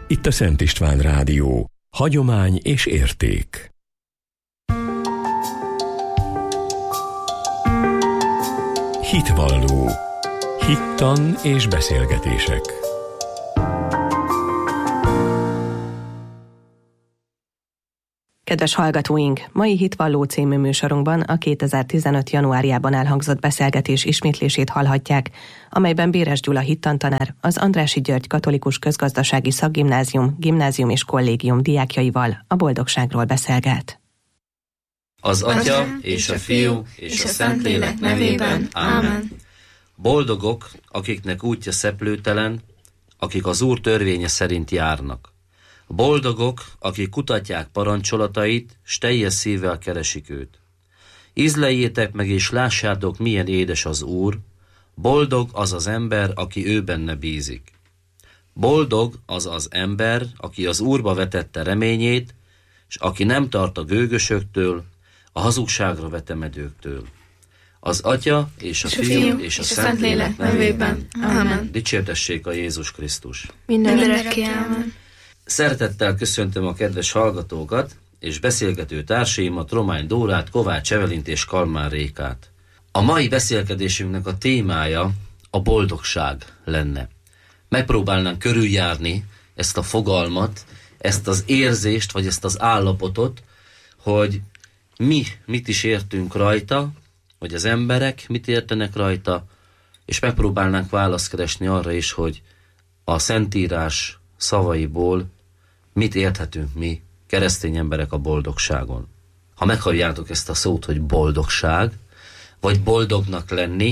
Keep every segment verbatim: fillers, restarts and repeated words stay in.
Itt a Szent István Rádió. Hagyomány és érték. Hitvalló. Hittan és beszélgetések. Kedves hallgatóink! Mai Hitvalló című műsorunkban a kétezer-tizenöt. januárjában elhangzott beszélgetés ismétlését hallhatják, amelyben Béres Gyula hittantanár az Andrássy György Katolikus Közgazdasági Szakgimnázium, Gimnázium és Kollégium diákjaival a boldogságról beszélget. Az Atya és a Fiú és a Szentlélek nevében. Ámen. Boldogok, akiknek útja szeplőtelen, akik az Úr törvénye szerint járnak. Boldogok, akik kutatják parancsolatait, s teljes szívvel keresik őt. Ízleljétek meg és lássátok, milyen édes az Úr, boldog az az ember, aki ő benne bízik. Boldog az az ember, aki az Úrba vetette reményét, és aki nem tart a gőgösöktől, a hazugságra vetemedőktől. Az Atya és a Fiú és a Szentlélek nevében. Ámen. Dicsértessék a Jézus Krisztus. Mindenekké ámen. Szeretettel köszöntöm a kedves hallgatókat és beszélgető társaimat, Romány Dórát, Kovács Evelint és Kalmár Rékát. A mai beszélgetésünknek a témája a boldogság lenne. Megpróbálnánk körüljárni ezt a fogalmat, ezt az érzést, vagy ezt az állapotot, hogy mi mit is értünk rajta, vagy az emberek mit értenek rajta, és megpróbálnánk választ keresni arra is, hogy a Szentírás szavaiból mit érthetünk mi, keresztény emberek a boldogságon. Ha meghalljátok ezt a szót, hogy boldogság, vagy boldognak lenni,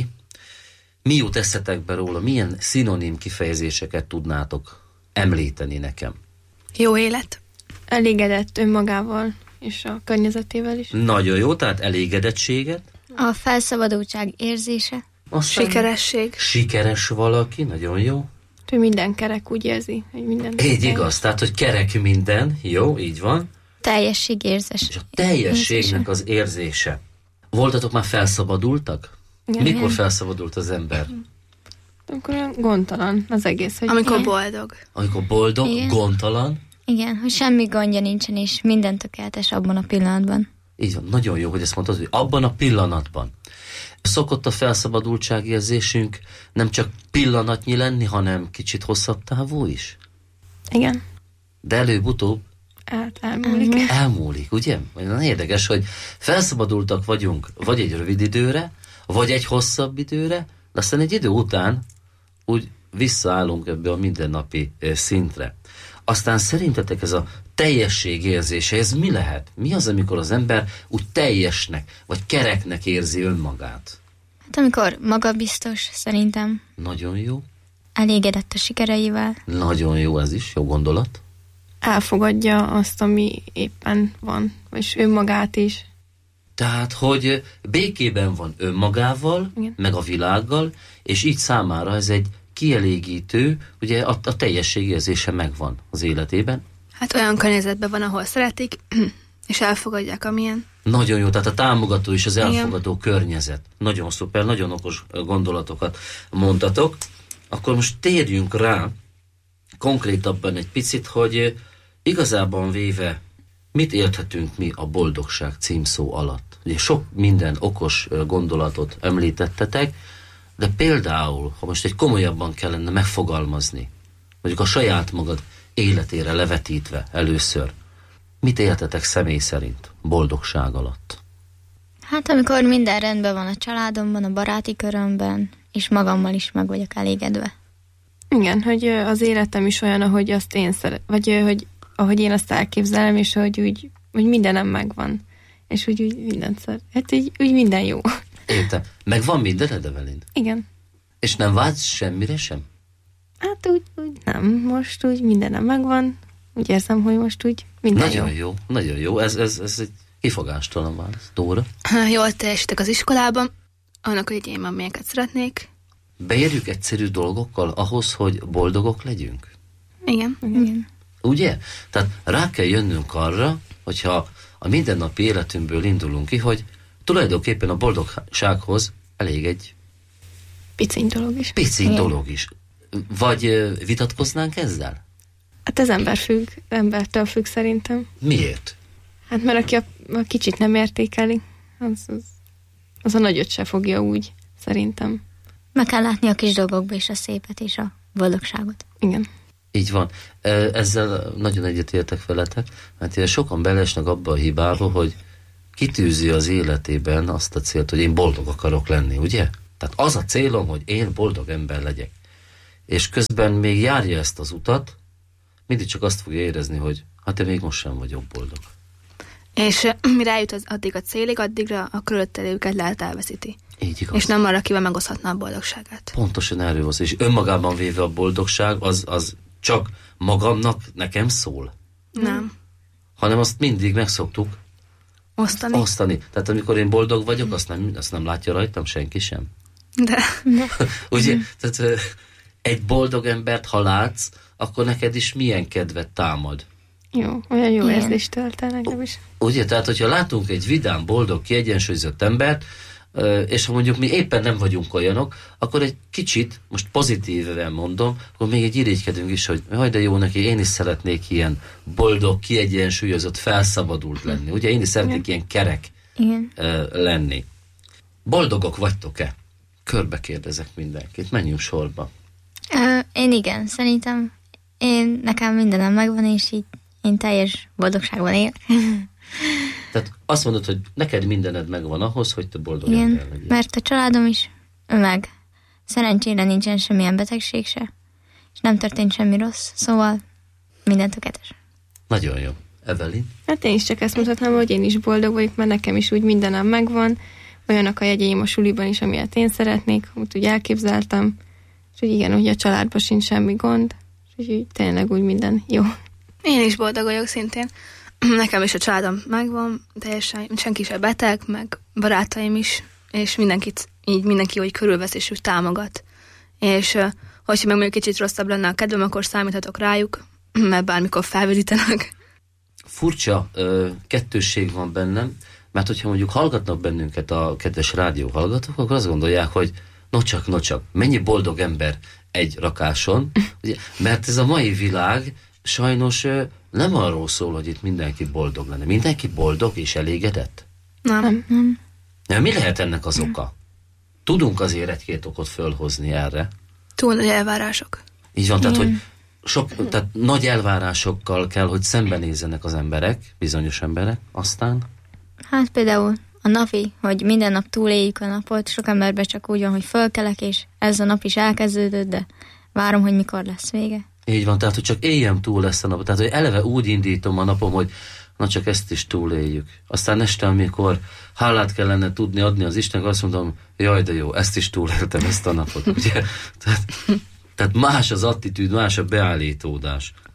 mi jut eszetekbe róla, milyen szinonim kifejezéseket tudnátok említeni nekem? Jó élet. Elégedett önmagával és a környezetével is. Nagyon jó, tehát elégedettséget. A felszabadultság érzése. Aztán Sikeresség. Sikeres valaki, nagyon jó. Ő minden kerek, úgy érzi, hogy minden. Így igaz, tehát, hogy kerek minden, jó, így van. Teljesség érzés. És a teljességnek az érzése. Voltatok már felszabadultak? Igen, Mikor igen. felszabadult az ember? Akkor gondtalan az egész. Hogy Amikor Igen. boldog. Amikor boldog, Igen. gondtalan. Igen, hogy semmi gondja nincsen, és minden tökéletes abban a pillanatban. Így van, nagyon jó, hogy ezt mondtad, hogy abban a pillanatban. Szokott a felszabadultságérzésünk nem csak pillanatnyi lenni, hanem kicsit hosszabb távú is? Igen. De előbb-utóbb Hát elmúlik. Mhm. elmúlik, ugye? Nagyon érdekes, hogy felszabadultak vagyunk vagy egy rövid időre, vagy egy hosszabb időre, de aztán egy idő után úgy visszaállunk ebbe a mindennapi eh, szintre. Aztán szerintetek ez a teljesség érzése, ez mi lehet? Mi az, amikor az ember úgy teljesnek, vagy kereknek érzi önmagát? Hát amikor magabiztos, szerintem, Nagyon jó, elégedett a sikereivel. nagyon jó ez is, jó gondolat. Elfogadja azt, ami éppen van, és önmagát is. Tehát, hogy békében van önmagával, Igen. meg a világgal, és így számára ez egy kielégítő, ugye a, a teljesség érzése megvan az életében. Hát olyan környezetben van, ahol szeretik, és elfogadják, amilyen. Nagyon jó, tehát a támogató és az Igen. elfogadó környezet. Nagyon szuper, nagyon okos gondolatokat mondtatok. Akkor most térjünk rá konkrétabban egy picit, hogy igazában véve mit érthetünk mi a boldogság címszó alatt. Ugye sok minden okos gondolatot említettetek, de például, ha most egy komolyabban kellene megfogalmazni, mondjuk a saját magad életére levetítve először, mit értetek személy szerint boldogság alatt? Hát amikor minden rendben van a családomban, a baráti körömben, és magammal is meg vagyok elégedve. Igen, hogy ö, az életem is olyan, ahogy azt én szeret, vagy ö, hogy ahogy én azt elképzelem, és hogy úgy, hogy mindenem megvan. És úgy, úgy mindent szeret. Hát úgy, úgy minden jó. Értem. Meg van mindened, Evelyn? Igen. És nem vágysz semmire sem? Hát úgy, úgy nem. Most úgy mindenem megvan. Úgy érzem, hogy most úgy minden Nagyon jó. jó, nagyon jó. Ez, ez, ez egy kifogástalan válasz. Dóra? Jól teljesítek az iskolában, annak, hogy én amilyenket szeretnék. Beérjük egyszerű dolgokkal ahhoz, hogy boldogok legyünk? Igen. Igen. Ugye? Tehát rá kell jönnünk arra, hogyha a mindennapi életünkből indulunk ki, hogy tulajdonképpen a boldogsághoz elég egy Piciny dolog is. pici Igen. dolog is. Vagy ö, vitatkoznánk ezzel? Hát ez ember függ, embertől függ szerintem. Miért? Hát mert aki a, a kicsit nem értékeli, az, az, az a nagyot se fogja úgy, szerintem. Meg kell látni a kis dolgokba is a szépet és a boldogságot. Igen. Így van. Ezzel nagyon egyetértek veletek, mert sokan belesnek abba a hibába, hogy kitűzi az életében azt a célt, hogy én boldog akarok lenni, ugye? Tehát az a célom, hogy én boldog ember legyek. És közben még járja ezt az utat, mindig csak azt fogja érezni, hogy hát te még most sem vagyok boldog. És mire eljut az, addig a célig, addigra a körülöttelőket lehet elveszíti. Így igaz. És nem arra, akivel megoszthatna a boldogságát. Pontosan erről van szó. És önmagában véve a boldogság az, az csak magamnak nekem szól. Nem. Hanem azt mindig megszoktuk Osztani. osztani. Tehát amikor én boldog vagyok, azt nem, azt nem látja rajtam senki sem. De. Ugye? Tehát egy boldog embert, ha látsz, akkor neked is milyen kedvet támad. Jó, olyan jó Igen. érzést tölt el nekem is. Ugye? Tehát, hogyha látunk egy vidám, boldog, kiegyensúlyozott embert, és ha mondjuk mi éppen nem vagyunk olyanok, akkor egy kicsit, most pozitíven mondom, akkor még egy irigykedünk is, hogy haj, de jó neki, én is szeretnék ilyen boldog, kiegyensúlyozott, felszabadult lenni. Ugye én is szeretnék ilyen kerek Igen. lenni. Boldogok vagytok-e? Körbe kérdezek mindenkit, menjünk sorba. Ö, én igen, szerintem én, nekem mindenem megvan, és így én teljes boldogságban élek. Tehát azt mondod, hogy neked mindened megvan ahhoz, hogy te boldog Igen, ember legyél. mert a családom is meg. Szerencsére nincsen semmilyen betegség se, és nem történt semmi rossz, szóval minden tökéletes. Nagyon jó. Evelyn? Hát én is csak ezt mutatnám, hogy én is boldog vagyok, mert nekem is úgy mindenem megvan, olyanok a jegyeim a suliban is, amilyet én szeretnék, amit úgy elképzeltem, és úgy igen, hogy a családban sincs semmi gond, és úgy tényleg úgy minden jó. Én is boldog vagyok szintén. Nekem is a családom megvan, teljesen senki sem beteg, meg barátaim is, és mindenkit így mindenki úgy körülvesz és úgy támogat. És hogyha meg mondjuk kicsit rosszabb lenne a kedvem, akkor számíthatok rájuk, mert bármikor felvidítenek. Furcsa ö, kettősség van bennem, mert hogyha mondjuk hallgatnak bennünket a kedves rádió hallgatók, akkor azt gondolják, hogy nocsak, nocsak, mennyi boldog ember egy rakáson, ugye, mert ez a mai világ sajnos ö, nem arról szól, hogy itt mindenki boldog lenne. Mindenki boldog és elégedett? Nem. Nem. Ja, mi lehet ennek az oka? Tudunk azért egy-két okot fölhozni erre. Túl nagy elvárások. Így van, tehát, Igen. hogy sok, tehát nagy elvárásokkal kell, hogy szembenézzenek az emberek, bizonyos emberek, aztán... Hát például a napi, hogy minden nap túléljük a napot, sok emberben csak úgy van, hogy fölkelek, és ez a nap is elkezdődött, de várom, hogy mikor lesz vége. Így van, tehát, hogy csak éljem túl lesz a nap. Tehát, hogy eleve úgy indítom a napom, hogy na csak ezt is túléljük. Aztán este, amikor hálát kellene tudni adni az Istennek, azt mondom, jaj, de jó, ezt is túléltem, ezt a napot. Ugye? Tehát, tehát más az attitűd, más a beállítódás.